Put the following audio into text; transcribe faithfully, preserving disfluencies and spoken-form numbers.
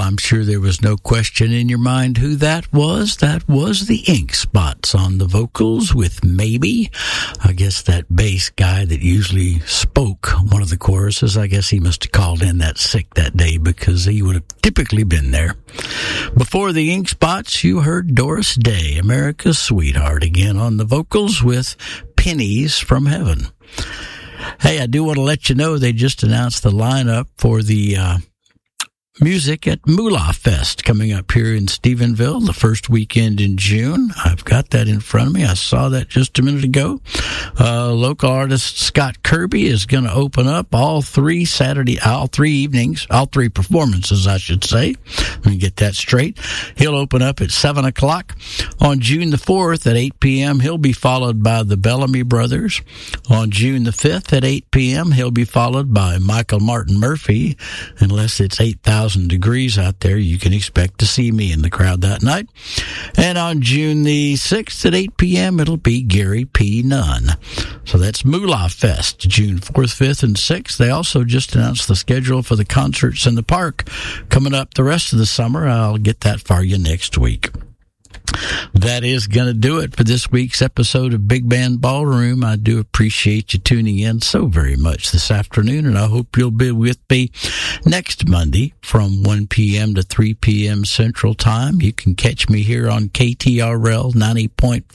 I'm sure there was no question in your mind who that was. That was the Ink Spots on the vocals with Maybe. I guess that bass guy that usually spoke one of the choruses, I guess he must have called in that sick that day because he would have typically been there. Before the Ink Spots, you heard Doris Day, America's Sweetheart, again on the vocals with Pennies from Heaven. Hey, I do want to let you know they just announced the lineup for the uh, music at Moolah Fest coming up here in Stephenville the first weekend in June. I've got that in front of me. I saw that just a minute ago. Uh, local artist Scott Kirby is going to open up all three Saturday, all three evenings, all three performances, I should say. Let me get that straight. He'll open up at seven o'clock on June the fourth at eight p.m. He'll be followed by the Bellamy Brothers. On June the fifth at eight p.m. he'll be followed by Michael Martin Murphy. Unless it's eight thousand degrees out there, you can expect to see me in the crowd that night. And on June the sixth at eight p.m. it'll be Gary P. Nunn. So that's Moolah Fest, June fourth, fifth, and sixth. They also just announced the schedule for the concerts in the park coming up the rest of the summer. I'll get that for you next week. That is going to do it for this week's episode of Big Band Ballroom. I do appreciate you tuning in so very much this afternoon, and I hope you'll be with me next Monday from one p.m. to three p.m. Central Time. You can catch me here on K T R L ninety point five.